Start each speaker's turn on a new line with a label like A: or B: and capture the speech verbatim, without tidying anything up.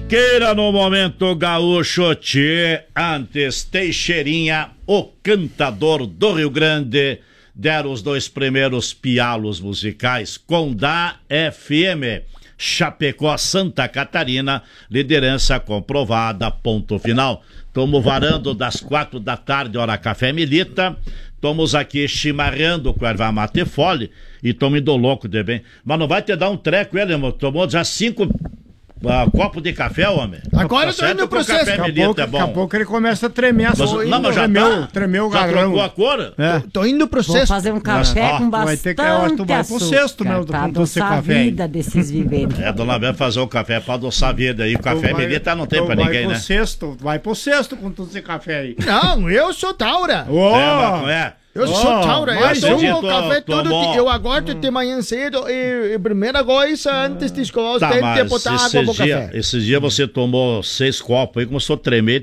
A: Tranqueira no momento gaúcho, tchê. Antes, Teixeirinha, o cantador do Rio Grande, deram os dois primeiros pialos musicais. Condá F M, Chapecó, Santa Catarina, liderança comprovada, ponto final. Estamos varando das quatro da tarde, hora café milita. Estamos aqui chimarrando com erva mate fole e estamos indo louco de bem. Mas não vai te dar um treco, ele, irmão. Tomou já cinco uh, copos de café, homem.
B: Agora eu tô indo no processo.
A: Café
B: Daqui
A: milita,
B: pouco,
A: é bom.
B: daqui a pouco ele começa a tremer.
A: Mas, não, mas já
B: tremeu,
A: tá?
B: tremeu o
A: já
B: galão.
A: trocou a cor?
B: É.
C: Tô, tô indo no processo.
D: Vou fazer um café
A: Mas, ó,
D: com
B: vai
D: bastante
B: ter que- eu acho que tu vai pro
D: açúcar,
B: cesto, meu,
D: pra
B: com esse
D: adoçar a
B: café aí.
D: vida desses viventes.
A: É, dona Bela fazer o café pra adoçar a vida aí. O café
B: Tu vai-
A: milita não tem
B: tu
A: pra
B: vai
A: ninguém,
B: pro
A: né?
B: Cesto, vai pro cesto com todo esse café aí.
C: Não, eu sou Taura.
B: Ô,
A: É, mas não é?
C: Eu
B: Oh,
C: sou Taura. Eu
B: mas
C: tomo
A: esse dia
C: o
A: tu
C: café todo
A: tomou-
C: dia. Eu acordo de manhã cedo e, e primeira coisa, antes de escovar os
A: Tá,
C: dentes, é
A: mas
C: botar água
A: esses
C: pro
A: dias
C: café.
A: esse dia você tomou seis copos aí, começou a tremer.